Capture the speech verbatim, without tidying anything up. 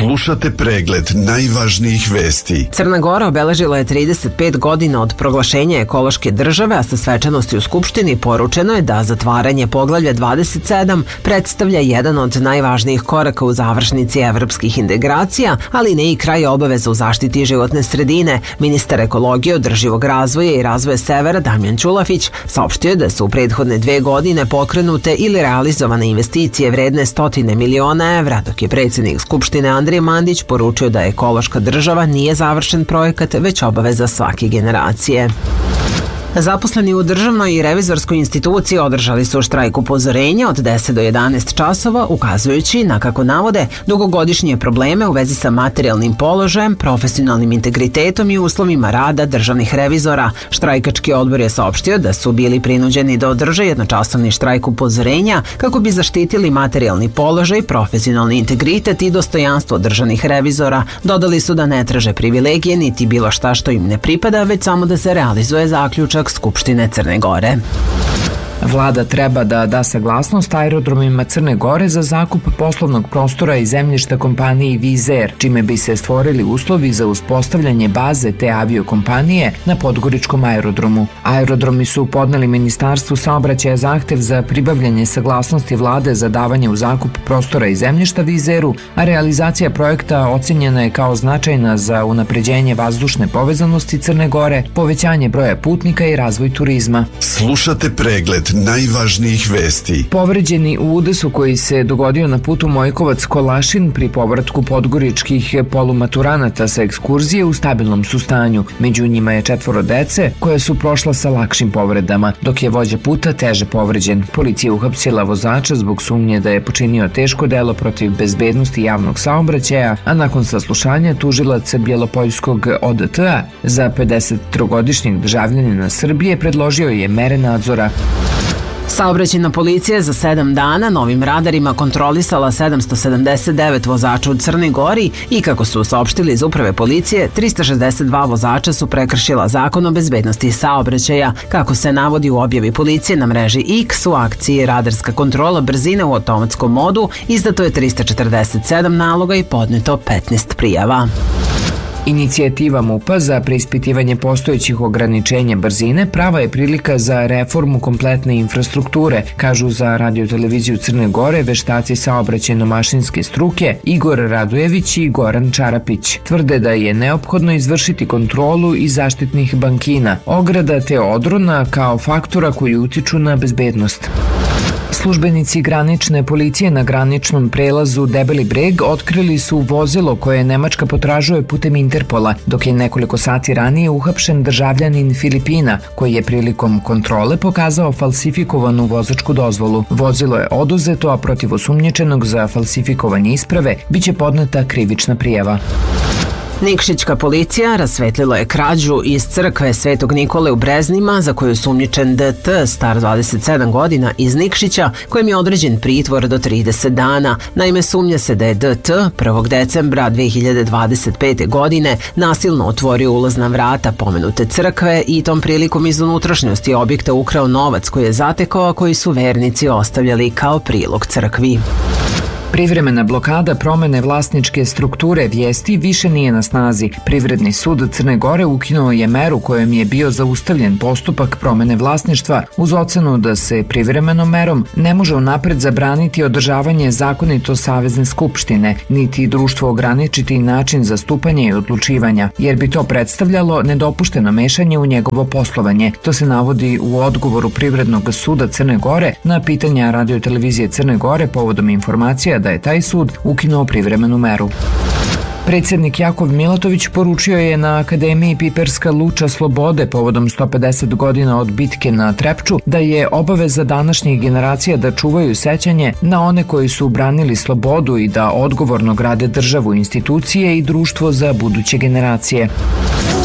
Slušate pregled najvažnijih vesti. Crna Gora obeležila je trideset pet godina od proglašenja ekološke države, a sa svečanosti u Skupštini poručeno je da zatvaranje poglavlja dvadeset sedam predstavlja jedan od najvažnijih koraka u završnici evropskih integracija, ali ne i kraj obaveza u zaštiti životne sredine. Ministar ekologije, održivog razvoja i razvoja Severa Damjan Ćulafić saopštio je da su u prethodne dve godine pokrenute ili realizovane investicije vredne stotine miliona evra, dok je predsjednik Skupštine Andrija Mandić poručio da ekološka država nije završen projekat, već obaveza svake generacije. Zaposleni u državnoj i revizorskoj instituciji održali su štrajk upozorenja od deset do jedanaest časova, ukazujući na, kako navode, dugogodišnje probleme u vezi sa materijalnim položajem, profesionalnim integritetom i uslovima rada državnih revizora. Štrajkački odbor je saopštio da su bili prinuđeni da održe jednočasovni štrajk upozorenja kako bi zaštitili materijalni položaj, profesionalni integritet i dostojanstvo državnih revizora. Dodali su da ne traže privilegije niti bilo šta što im ne pripada, već samo da se realizuje zaključak Skupštine Crne Gore. Vlada treba da da saglasnost aerodromima Crne Gore za zakup poslovnog prostora i zemljišta kompaniji Wizz Air, čime bi se stvorili uslovi za uspostavljanje baze te aviokompanije na Podgoričkom aerodromu. Aerodromi su podneli Ministarstvu saobraćaja zahtev za pribavljanje saglasnosti vlade za davanje u zakup prostora i zemljišta Wizz Airu, a realizacija projekta ocenjena je kao značajna za unapređenje vazdušne povezanosti Crne Gore, povećanje broja putnika i razvoj turizma. Slušate pregled najvažnijih vesti. Povređeni u udesu koji se dogodio na putu Mojkovac-Kolašin pri povratku podgoričkih polumaturanata sa ekskurzije u stabilnom su stanju. Među njima je četvoro dece koja su prošla sa lakšim povredama, dok je vođa puta teže povređen. Policija uhapsila vozača zbog sumnje da je počinio teško delo protiv bezbednosti javnog saobraćaja, a nakon saslušanja tužilac Bjelopoljskog O D T-a za pedesettrogodišnjeg državljanina Srbije predložio je mere nadzora. Saobraćajna policija je za sedam dana novim radarima kontrolisala sedamsto sedamdeset devet vozača u Crnoj Gori i, kako su saopštili iz uprave policije, trista šezdeset dva vozača su prekršila zakon o bezbednosti saobraćaja. Kako se navodi u objavi policije na mreži X, u akciji Radarska kontrola brzine u automatskom modu izdato je trista četrdeset sedam naloga i podneto petnaest prijava. Inicijativa M U P-a za preispitivanje postojećih ograničenja brzine prava je prilika za reformu kompletne infrastrukture, kažu za radioteleviziju Crne Gore veštaci saobraćajno-mašinske struke Igor Radojević i Goran Čarapić. Tvrde da je neophodno izvršiti kontrolu i zaštitnih bankina, ograda te odrona kao faktora koji utiču na bezbednost. Službenici granične policije na graničnom prelazu Debeli Breg otkrili su vozilo koje Nemačka potražuje putem Interpola, dok je nekoliko sati ranije uhapšen državljanin Filipina, koji je prilikom kontrole pokazao falsifikovanu vozačku dozvolu. Vozilo je oduzeto, a protiv osumnjičenog za falsifikovanje isprave biće podneta krivična prijava. Nikšićka policija rasvetlila je krađu iz crkve Svetog Nikole u Breznima, za koju je osumnjičen D T, star dvadeset sedam godina, iz Nikšića, kojem je određen pritvor do trideset dana. Naime, sumnja se da je D T prvog decembra dve hiljade dvadeset pete. godine nasilno otvorio ulazna vrata pomenute crkve i tom prilikom iz unutrašnjosti objekta ukrao novac koji je zatekao, a koji su vernici ostavljali kao prilog crkvi. Privremena blokada promene vlasničke strukture Vijesti više nije na snazi. Privredni sud Crne Gore ukinuo je meru kojom je bio zaustavljen postupak promene vlasništva uz ocenu da se privremenom merom ne može unapred zabraniti održavanje zakonito Savezne skupštine, niti društvo ograničiti način zastupanja i odlučivanja, jer bi to predstavljalo nedopušteno mešanje u njegovo poslovanje. To se navodi u odgovoru Privrednog suda Crne Gore na pitanja radiotelevizije Crne Gore povodom informacija da je taj sud ukinuo privremenu meru. Predsjednik Jakov Milatović poručio je na Akademiji Piperska Luča Slobode povodom sto pedeset godina od bitke na Trepču da je obaveza današnjih generacija da čuvaju sećanje na one koji su branili slobodu i da odgovorno grade državu, institucije i društvo za buduće generacije.